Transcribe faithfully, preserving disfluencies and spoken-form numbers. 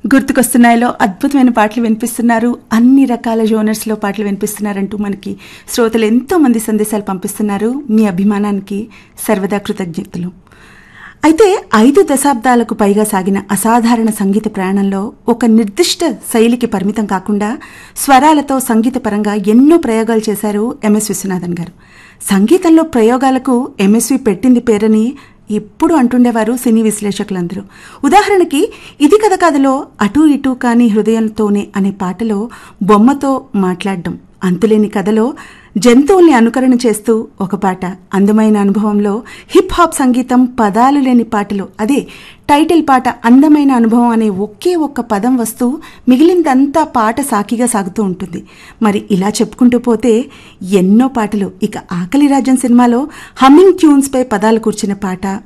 గుర్తుకొస్తున్నాయిలో అద్భుతమైన పాటలు వినిపిస్తున్నారు, అన్ని రకాల జోనర్స్లో పాటలు వినిపిస్తున్నారంటూ మనకి శ్రోతలు ఎంతో మంది సందేశాలు పంపిస్తున్నారు. మీ అభిమానానికి సర్వదా కృతజ్ఞతలు. అయితే ఐదు దశాబ్దాలకు పైగా సాగిన అసాధారణ సంగీత ప్రయాణంలో ఒక నిర్దిష్ట శైలికి పరిమితం కాకుండా స్వరాలతో సంగీత పరంగా ఎన్నో ప్రయోగాలు చేశారు ఎంఎస్ విశ్వనాథన్ గారు. సంగీతంలో ప్రయోగాలకు ఎంఎస్వి పెట్టింది పేరని ఎప్పుడు అంటుండేవారు సినీ విశ్లేషకులందరూ. ఉదాహరణకి ఇది కథ కథలో అటూ ఇటూ కాని హృదయంతోనే అనే పాటలో బొమ్మతో మాట్లాడడం, అంతులేని కథలో జంతువుల్ని అనుకరణ చేస్తూ ఒక పాట, అందమైన అనుభవంలో హిప్ హాప్ సంగీతం, పదాలు లేని పాటలు, అదే టైటిల్ పాట అందమైన అనుభవం అనే ఒకే ఒక్క పదం వస్తూ మిగిలిందంతా పాట సాకిగా సాగుతూ ఉంటుంది. మరి ఇలా చెప్పుకుంటూ పోతే ఎన్నో పాటలు. ఇక ఆకలి రాజ్యం సినిమాలో హమ్మింగ్ ట్యూన్స్పై పదాలు కూర్చిన పాట